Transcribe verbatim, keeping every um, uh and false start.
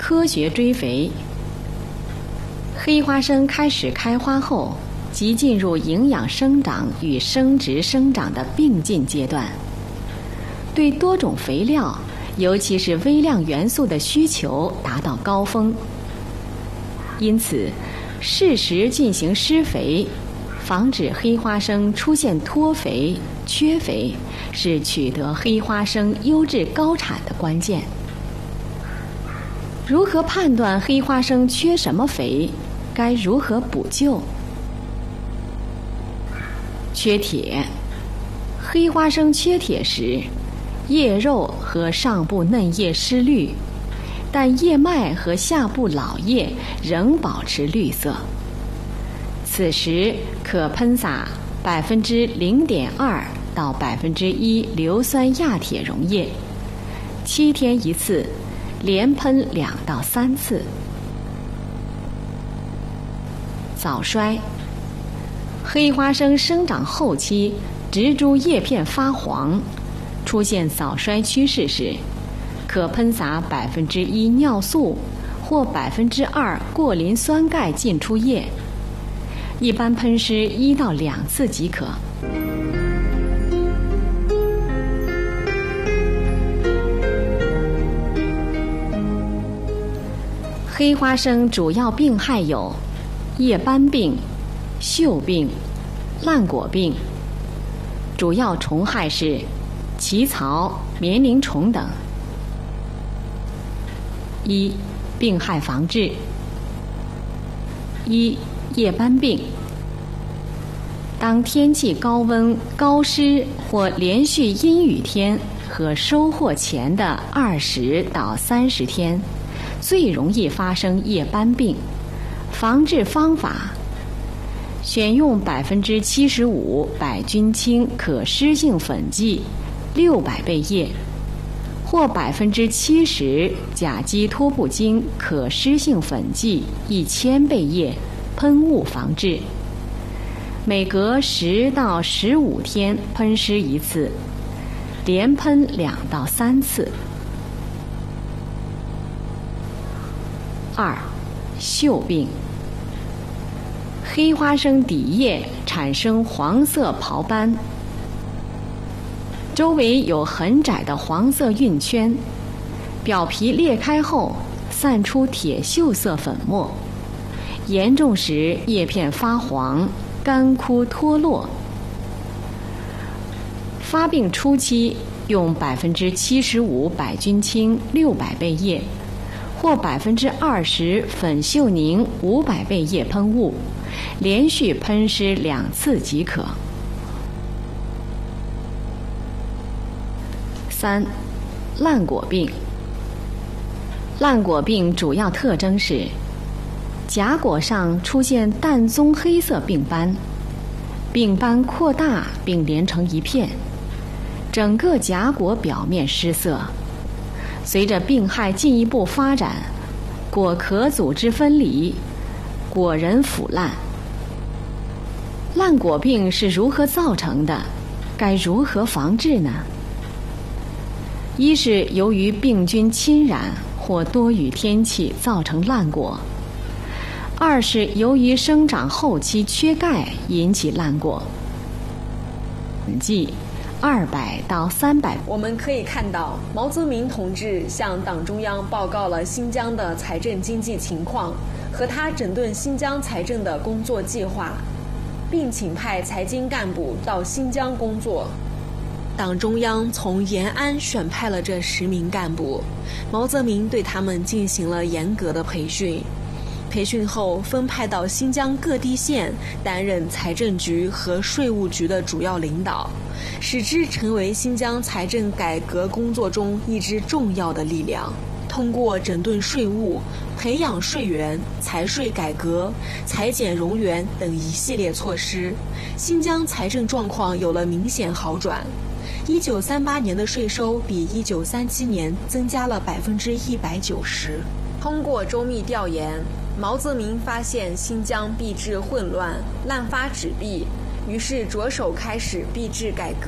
科学追肥。黑花生开始开花后，即进入营养生长与生殖生长的并进阶段，对多种肥料，尤其是微量元素的需求达到高峰。因此，适时进行施肥，防止黑花生出现脱肥、缺肥，是取得黑花生优质高产的关键。如何判断黑花生缺什么肥？该如何补救？缺铁，黑花生缺铁时，叶肉和上部嫩叶失绿，但叶脉和下部老叶仍保持绿色。此时可喷洒百分之零点二到百分之一硫酸亚铁溶液，七天一次，连喷两到三次。早衰，黑花生生长后期，植株叶片发黄，出现早衰趋势时，可喷洒百分之一尿素或百分之二过磷酸钙进出液，一般喷施一到两次即可。黑花生主要病害有叶斑病、锈病、烂果病，主要虫害是奇草、棉铃虫等。一、病害防治。一、叶斑病。当天气高温、高湿或连续阴雨天和收获前的二十到三十天，最容易发生叶斑病。防治方法：选用百分之七十五百菌清可湿性粉剂六百倍液，或百分之七十甲基托布精可湿性粉剂一千倍液，喷雾防治。每隔十到十五天喷施一次，连喷两到三次。二、锈病。黑花生底叶产生黄色袍斑，周围有很窄的黄色晕圈，表皮裂开后散出铁锈色粉末，严重时叶片发黄、干枯脱落。发病初期用百分之七十五百菌清六百倍液，或百分之二十粉锈凝五百倍液喷雾，连续喷施两次即可。三、烂果病。烂果病主要特征是荚果上出现淡棕黑色病斑，病斑扩大并连成一片，整个荚果表面失色。随着病害进一步发展，果壳组织分离，果仁腐烂。烂果病是如何造成的？该如何防治呢？一是由于病菌侵染或多雨天气造成烂果；二是由于生长后期缺钙引起烂果。本纪二百到三百。 我们可以看到，毛泽民同志向党中央报告了新疆的财政经济情况和他整顿新疆财政的工作计划，并请派财经干部到新疆工作。党中央从延安选派了这十名干部，毛泽民对他们进行了严格的培训。培训后分派到新疆各地县担任财政局和税务局的主要领导，使之成为新疆财政改革工作中一支重要的力量。通过整顿税务、培养税员、财税改革、裁减冗员等一系列措施，新疆财政状况有了明显好转。一九三八年的税收比一九三七年增加了百分之一百九十。通过周密调研，毛泽民发现新疆币制混乱、滥发纸币，于是着手开始币制改革。